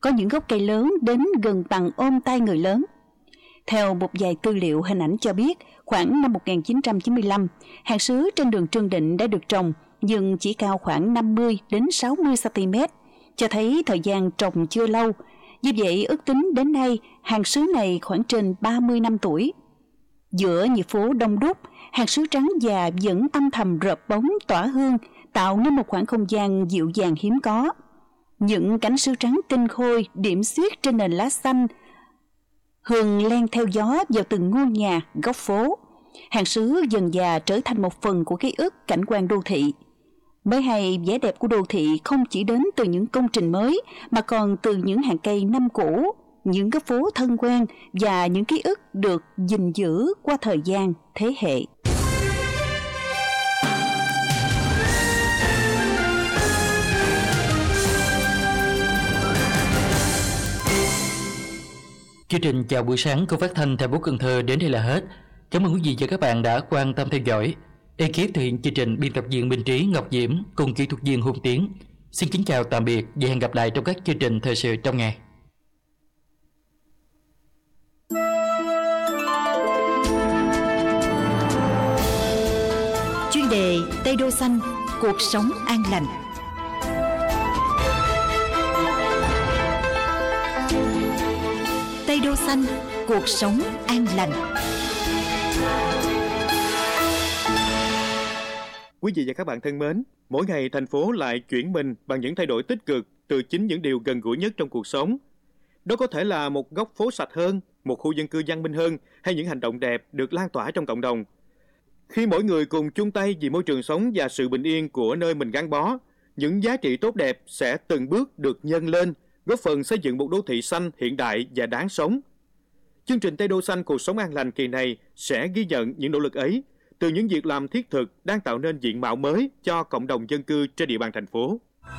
có những gốc cây lớn đến gần bằng ôm tay người lớn. Theo một vài tư liệu hình ảnh cho biết, khoảng năm 1995, hạt sứ trên đường Trương Định đã được trồng nhưng chỉ cao khoảng 50 đến 60 cm, cho thấy thời gian trồng chưa lâu. Như vậy, ước tính đến nay, hạt sứ này khoảng trên 30 năm tuổi. Giữa nhịp phố đông đúc, hạt sứ trắng già vẫn âm thầm rợp bóng tỏa hương, tạo nên một khoảng không gian dịu dàng hiếm có. Những cánh sứ trắng tinh khôi điểm xuyết trên nền lá xanh, hương len theo gió vào từng ngôi nhà, góc phố. Hạt sứ dần dà trở thành một phần của ký ức cảnh quan đô thị. Mới hay, vẻ đẹp của đô thị không chỉ đến từ những công trình mới, mà còn từ những hàng cây năm cũ, những góc phố thân quen và những ký ức được gìn giữ qua thời gian, thế hệ. Chương trình chào buổi sáng của phát thanh thành phố Cần Thơ đến đây là hết. Cảm ơn quý vị và các bạn đã quan tâm theo dõi. Ekip thực hiện chương trình biên tập viên Minh Trí, Ngọc Diễm cùng kỹ thuật viên Hùng Tiến. Xin kính chào tạm biệt và hẹn gặp lại trong các chương trình thời sự trong ngày. Chuyên đề Tây Đô Xanh, cuộc sống an lành. Tây Đô Xanh, cuộc sống an lành. Quý vị và các bạn thân mến, mỗi ngày thành phố lại chuyển mình bằng những thay đổi tích cực từ chính những điều gần gũi nhất trong cuộc sống. Đó có thể là một góc phố sạch hơn, một khu dân cư văn minh hơn hay những hành động đẹp được lan tỏa trong cộng đồng. Khi mỗi người cùng chung tay vì môi trường sống và sự bình yên của nơi mình gắn bó, những giá trị tốt đẹp sẽ từng bước được nhân lên, góp phần xây dựng một đô thị xanh, hiện đại và đáng sống. Chương trình Tây Đô Xanh, cuộc sống an lành kỳ này sẽ ghi nhận những nỗ lực ấy từ những việc làm thiết thực đang tạo nên diện mạo mới cho cộng đồng dân cư trên địa bàn thành phố.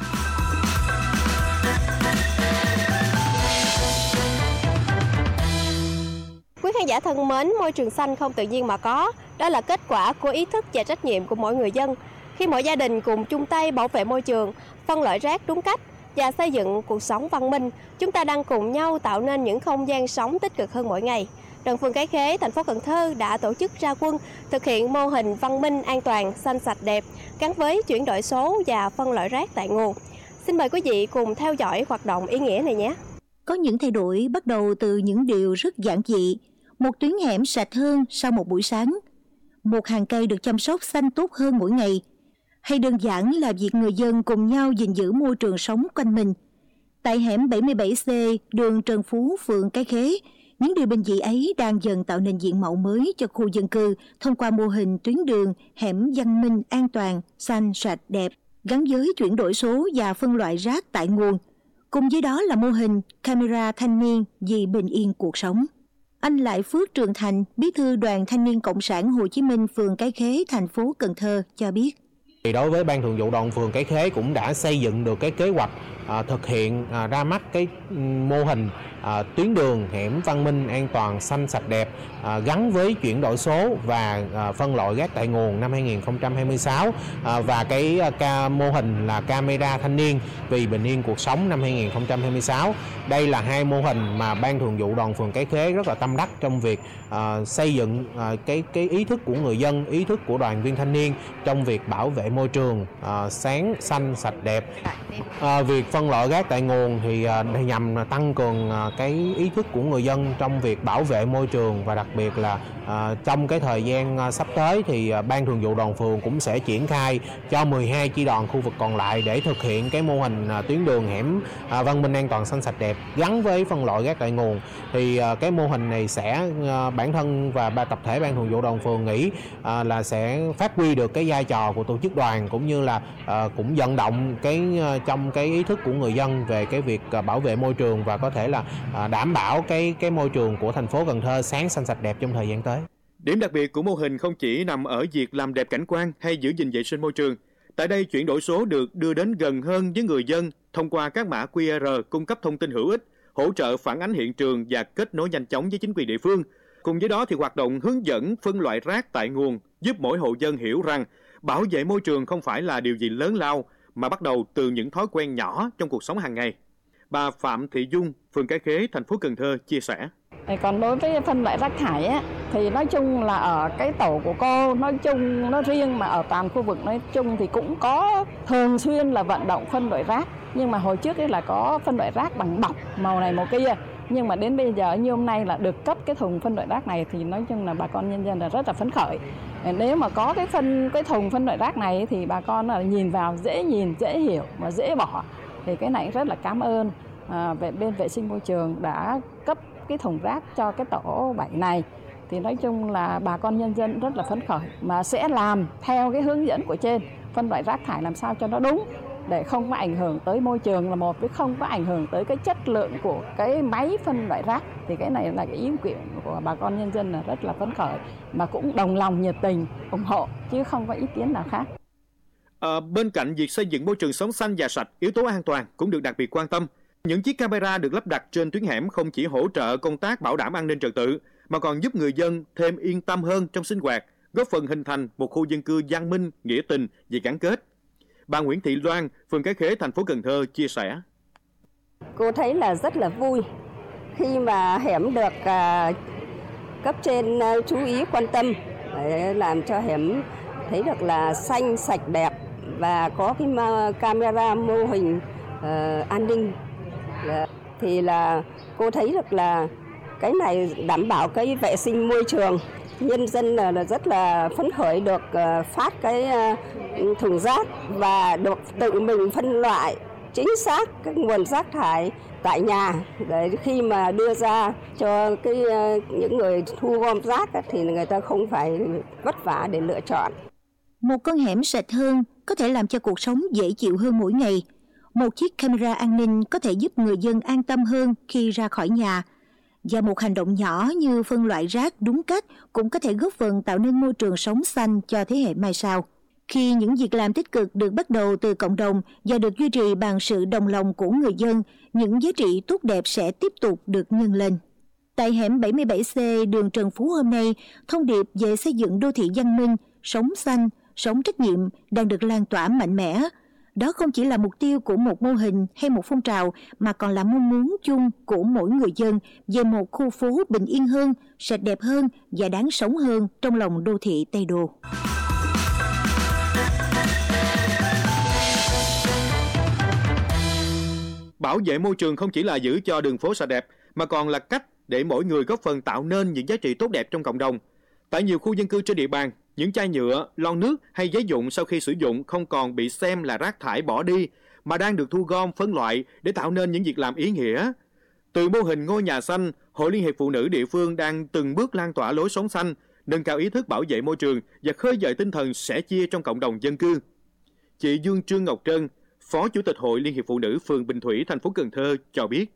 Quý khán giả thân mến, môi trường xanh không tự nhiên mà có, đó là kết quả của ý thức và trách nhiệm của mỗi người dân. Khi mỗi gia đình cùng chung tay bảo vệ môi trường, phân loại rác đúng cách và xây dựng cuộc sống văn minh, chúng ta đang cùng nhau tạo nên những không gian sống tích cực hơn mỗi ngày. Đoàn phường Cái Khế, thành phố Cần Thơ đã tổ chức ra quân thực hiện mô hình văn minh, an toàn, xanh sạch đẹp gắn với chuyển đổi số và phân loại rác tại nguồn. Xin mời quý vị cùng theo dõi hoạt động ý nghĩa này nhé. Có những thay đổi bắt đầu từ những điều rất giản dị. Một tuyến hẻm sạch hơn sau một buổi sáng, một hàng cây được chăm sóc xanh tốt hơn mỗi ngày, hay đơn giản là việc người dân cùng nhau gìn giữ môi trường sống quanh mình. Tại hẻm 77C, đường Trần Phú, phường Cái Khế, những điều bình dị ấy đang dần tạo nên diện mạo mới cho khu dân cư thông qua mô hình tuyến đường hẻm văn minh, an toàn, xanh, sạch, đẹp, gắn với chuyển đổi số và phân loại rác tại nguồn. Cùng với đó là mô hình camera thanh niên vì bình yên cuộc sống. Anh Lại Phước Trường Thành, bí thư Đoàn Thanh niên Cộng sản Hồ Chí Minh, phường Cái Khế, thành phố Cần Thơ cho biết. Đối với Ban Thường vụ Đoàn phường Cái Khế cũng đã xây dựng được cái kế hoạch thực hiện ra mắt cái mô hình tuyến đường hẻm văn minh, an toàn, xanh, sạch, đẹp gắn với chuyển đổi số và phân loại rác tại nguồn năm 2026 và cái mô hình là camera thanh niên vì bình yên cuộc sống năm 2026. Đây là hai mô hình mà Ban Thường vụ Đoàn phường Cái Khế rất là tâm đắc trong việc xây dựng cái ý thức của người dân, ý thức của đoàn viên thanh niên trong việc bảo vệ môi trường sáng, xanh, sạch, đẹp. Việc phân loại rác tại nguồn thì nhằm tăng cường cái ý thức của người dân trong việc bảo vệ môi trường, và đặc biệt là trong cái thời gian sắp tới thì Ban Thường vụ Đoàn phường cũng sẽ triển khai cho 12 chi đoàn khu vực còn lại để thực hiện cái mô hình tuyến đường hẻm văn minh, an toàn, xanh, sạch, đẹp gắn với phân loại rác tại nguồn. Thì cái mô hình này sẽ bản thân và tập thể Ban Thường vụ Đoàn phường nghĩ là sẽ phát huy được cái vai trò của tổ chức đoàn, cũng như là cũng vận động trong cái ý thức của người dân về cái việc bảo vệ môi trường và có thể là đảm bảo cái môi trường của thành phố Cần Thơ sáng, xanh, sạch, đẹp trong thời gian tới. Điểm đặc biệt của mô hình không chỉ nằm ở việc làm đẹp cảnh quan hay giữ gìn vệ sinh môi trường. Tại đây, chuyển đổi số được đưa đến gần hơn với người dân thông qua các mã QR cung cấp thông tin hữu ích, hỗ trợ phản ánh hiện trường và kết nối nhanh chóng với chính quyền địa phương. Cùng với đó thì hoạt động hướng dẫn phân loại rác tại nguồn giúp mỗi hộ dân hiểu rằng bảo vệ môi trường không phải là điều gì lớn lao, mà bắt đầu từ những thói quen nhỏ trong cuộc sống hàng ngày. Bà Phạm Thị Dung, phường Cái Khế, thành phố Cần Thơ chia sẻ. Còn đối với phân loại rác thải á, thì nói chung là ở cái tổ của cô nói chung nó riêng, mà ở toàn khu vực nói chung thì cũng có thường xuyên là vận động phân loại rác. Nhưng mà hồi trước ấy là có phân loại rác bằng bọc màu này màu kia. Nhưng mà đến bây giờ như hôm nay là được cấp cái thùng phân loại rác này thì nói chung là bà con nhân dân là rất là phấn khởi. Nếu mà có cái thùng phân loại rác này thì bà con là nhìn vào dễ nhìn, dễ hiểu và dễ bỏ. Thì cái này rất là cảm ơn bên vệ sinh môi trường đã cấp cái thùng rác cho cái tổ 7 này. Thì nói chung là bà con nhân dân rất là phấn khởi mà sẽ làm theo cái hướng dẫn của trên, phân loại rác thải làm sao cho nó đúng để không có ảnh hưởng tới môi trường là một, với không có ảnh hưởng tới cái chất lượng của cái máy phân loại rác. Thì cái này là cái ý nguyện của bà con nhân dân là rất là phấn khởi mà cũng đồng lòng nhiệt tình ủng hộ chứ không có ý kiến nào khác. Bên cạnh việc xây dựng môi trường sống xanh và sạch, yếu tố an toàn cũng được đặc biệt quan tâm. Những chiếc camera được lắp đặt trên tuyến hẻm không chỉ hỗ trợ công tác bảo đảm an ninh trật tự mà còn giúp người dân thêm yên tâm hơn trong sinh hoạt, góp phần hình thành một khu dân cư văn minh, nghĩa tình và gắn kết. Bà Nguyễn Thị Loan, phường Cái Khế, thành phố Cần Thơ chia sẻ. Cô thấy là rất là vui khi mà hẻm được cấp trên chú ý quan tâm để làm cho hẻm thấy được là xanh, sạch, đẹp và có cái camera mô hình an ninh. Thì là cô thấy được là cái này đảm bảo cái vệ sinh môi trường. Nhân dân là rất là phấn khởi được phát cái thùng rác và được tự mình phân loại chính xác cái nguồn rác thải tại nhà để khi mà đưa ra cho những người thu gom rác thì người ta không phải vất vả để lựa chọn. Một con hẻm sạch hơn có thể làm cho cuộc sống dễ chịu hơn mỗi ngày. Một chiếc camera an ninh có thể giúp người dân an tâm hơn khi ra khỏi nhà. Và một hành động nhỏ như phân loại rác đúng cách cũng có thể góp phần tạo nên môi trường sống xanh cho thế hệ mai sau. Khi những việc làm tích cực được bắt đầu từ cộng đồng và được duy trì bằng sự đồng lòng của người dân, những giá trị tốt đẹp sẽ tiếp tục được nhân lên. Tại hẻm 77C đường Trần Phú hôm nay, thông điệp về xây dựng đô thị văn minh, sống xanh, sống trách nhiệm đang được lan tỏa mạnh mẽ. Đó không chỉ là mục tiêu của một mô hình hay một phong trào mà còn là mong muốn chung của mỗi người dân về một khu phố bình yên hơn, sạch đẹp hơn và đáng sống hơn trong lòng đô thị Tây Đô. Bảo vệ môi trường không chỉ là giữ cho đường phố sạch đẹp mà còn là cách để mỗi người góp phần tạo nên những giá trị tốt đẹp trong cộng đồng. Tại nhiều khu dân cư trên địa bàn, những chai nhựa, lon nước hay giấy dụng sau khi sử dụng không còn bị xem là rác thải bỏ đi mà đang được thu gom, phân loại để tạo nên những việc làm ý nghĩa. Từ mô hình ngôi nhà xanh, Hội Liên hiệp Phụ nữ địa phương đang từng bước lan tỏa lối sống xanh, nâng cao ý thức bảo vệ môi trường và khơi dậy tinh thần sẻ chia trong cộng đồng dân cư. Chị Dương Trương Ngọc Trân, Phó Chủ tịch Hội Liên hiệp Phụ nữ phường Bình Thủy, thành phố Cần Thơ cho biết.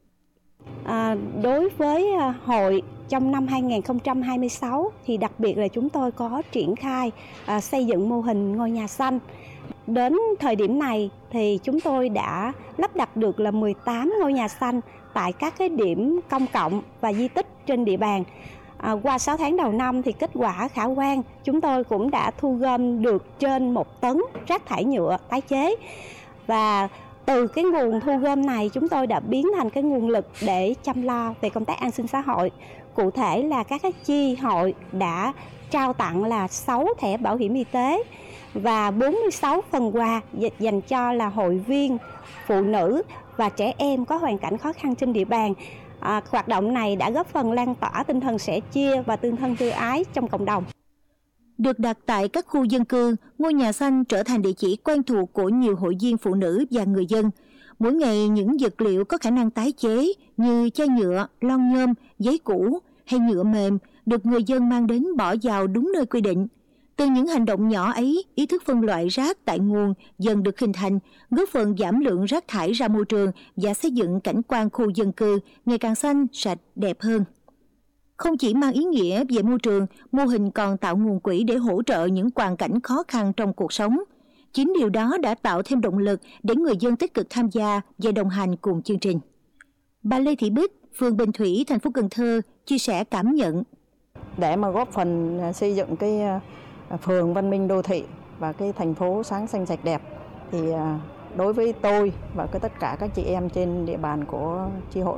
Đối với hội trong năm 2026 thì đặc biệt là chúng tôi có triển khai xây dựng mô hình ngôi nhà xanh. Đến thời điểm này thì chúng tôi đã lắp đặt được là 18 ngôi nhà xanh tại các cái điểm công cộng và di tích trên địa bàn. Qua 6 tháng đầu năm thì kết quả khả quan, chúng tôi cũng đã thu gom được trên 1 tấn rác thải nhựa tái chế. Và từ cái nguồn thu gom này chúng tôi đã biến thành cái nguồn lực để chăm lo về công tác an sinh xã hội. Cụ thể là các cái chi hội đã trao tặng là 6 thẻ bảo hiểm y tế và 46 phần quà dành cho là hội viên, phụ nữ và trẻ em có hoàn cảnh khó khăn trên địa bàn. Hoạt động này đã góp phần lan tỏa tinh thần sẻ chia và tương thân tương ái trong cộng đồng. Được đặt tại các khu dân cư, ngôi nhà xanh trở thành địa chỉ quen thuộc của nhiều hội viên phụ nữ và người dân. Mỗi ngày, những vật liệu có khả năng tái chế như chai nhựa, lon nhôm, giấy cũ hay nhựa mềm được người dân mang đến bỏ vào đúng nơi quy định. Từ những hành động nhỏ ấy, ý thức phân loại rác tại nguồn dần được hình thành, góp phần giảm lượng rác thải ra môi trường và xây dựng cảnh quan khu dân cư ngày càng xanh, sạch, đẹp hơn. Không chỉ mang ý nghĩa về môi trường, mô hình còn tạo nguồn quỹ để hỗ trợ những hoàn cảnh khó khăn trong cuộc sống. Chính điều đó đã tạo thêm động lực để người dân tích cực tham gia và đồng hành cùng chương trình. Bà Lê Thị Bích, phường Bình Thủy, thành phố Cần Thơ, chia sẻ cảm nhận. Để mà góp phần xây dựng cái phường văn minh đô thị và cái thành phố sáng xanh sạch đẹp thì đối với tôi và tất cả các chị em trên địa bàn của chi hội